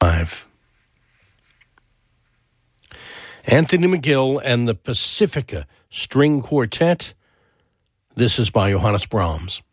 5. Anthony McGill and the Pacifica String Quartet. This is by Johannes Brahms.